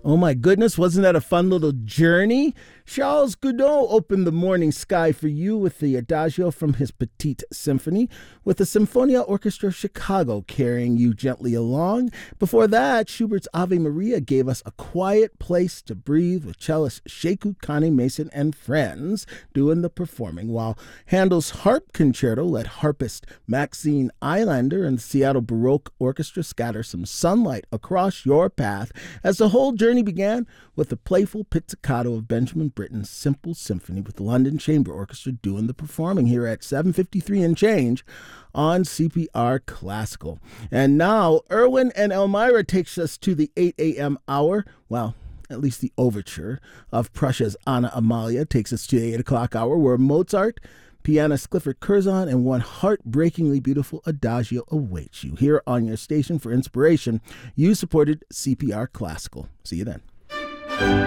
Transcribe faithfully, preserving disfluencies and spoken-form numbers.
Oh my goodness, wasn't that a fun little journey? Charles Gounod opened the morning sky for you with the Adagio from his Petite Symphony, with the Sinfonia Orchestra of Chicago carrying you gently along. Before that, Schubert's Ave Maria gave us a quiet place to breathe with cellist Sheku Kane Mason and friends doing the performing, while Handel's Harp Concerto let harpist Maxine Eilander and the Seattle Baroque Orchestra scatter some sunlight across your path as the whole journey began with the playful pizzicato of Benjamin Britten's Simple Symphony with the London Chamber Orchestra doing the performing here at seven fifty-three and change on C P R Classical. And now, Erwin and Elmira takes us to the eight a.m. hour. Well, at least the overture of Prussia's Anna Amalia takes us to the eight o'clock hour, where Mozart, pianist Clifford Curzon, and one heartbreakingly beautiful Adagio awaits you here on your station for inspiration. You supported C P R Classical. See you then.